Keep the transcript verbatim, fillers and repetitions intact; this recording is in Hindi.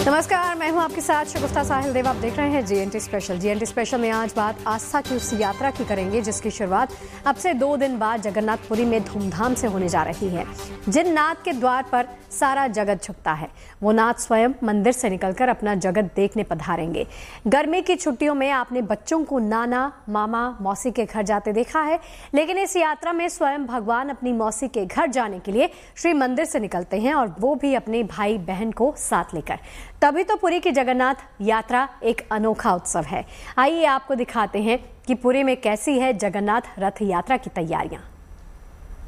नमस्कार, मैं हूं आपके साथ शगुफ्ता साहिल देव। आप देख रहे हैं जीएनटी स्पेशल। जीएनटी स्पेशल में आज बात आस्था की उस यात्रा की करेंगे जिसकी शुरुआत अब से दो दिन बाद जगन्नाथपुरी में धूमधाम से होने जा रही है। जिन नाथ के द्वार पर सारा जगत झुकता है, वो नाथ स्वयं मंदिर से निकलकर अपना जगत देखने पधारेंगे। गर्मी की छुट्टियों में आपने बच्चों को नाना, मामा, मौसी के घर जाते देखा है, लेकिन इस यात्रा में स्वयं भगवान अपनी मौसी के घर जाने के लिए श्री मंदिर से निकलते हैं, और वो भी अपने भाई बहन को साथ लेकर। तभी तो पुरी की जगन्नाथ यात्रा एक अनोखा उत्सव है। आइए आपको दिखाते हैं कि पुरी में कैसी है जगन्नाथ रथ यात्रा की तैयारियां।